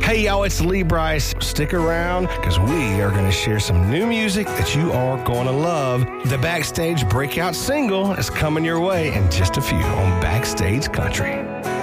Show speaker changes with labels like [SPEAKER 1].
[SPEAKER 1] Hey, y'all, it's Lee Brice. Stick around because we are going to share some new music that you are going to love. The Backstage breakout single is coming your way in just a few on Backstage Country.